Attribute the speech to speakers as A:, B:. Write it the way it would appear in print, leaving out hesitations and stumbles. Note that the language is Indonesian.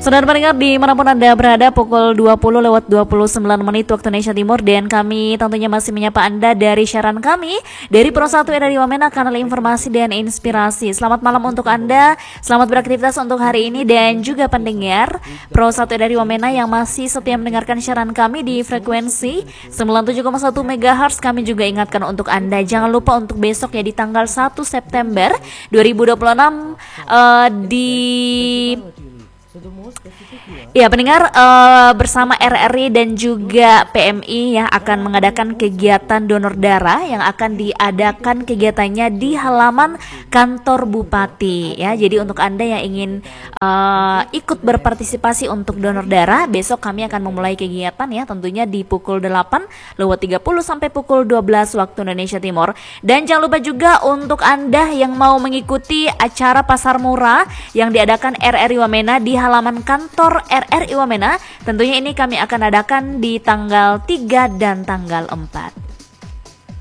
A: Saudara pendengar dimanapun Anda berada, pukul 20:29 waktu Indonesia Timur, dan kami tentunya masih menyapa Anda dari siaran kami dari Pro 1 RRI Wamena, kanal informasi dan inspirasi. Selamat malam untuk Anda, selamat beraktivitas untuk hari ini, dan juga pendengar Pro 1 RRI Wamena yang masih setia mendengarkan siaran kami di frekuensi 97,1 MHz. Kami juga ingatkan untuk Anda, jangan lupa untuk besok ya, di tanggal 1 September 2026 ya pendengar, bersama RRI dan juga PMI ya akan mengadakan kegiatan donor darah yang akan diadakan kegiatannya di halaman kantor Bupati ya. Jadi untuk Anda yang ingin ikut berpartisipasi untuk donor darah, besok kami akan memulai kegiatan ya, tentunya di pukul 8:30 sampai pukul 12 waktu Indonesia Timur. Dan jangan lupa juga untuk Anda yang mau mengikuti acara pasar murah yang diadakan RRI Wamena di halaman kantor RRI Wamena, tentunya ini kami akan adakan di tanggal 3 dan tanggal 4.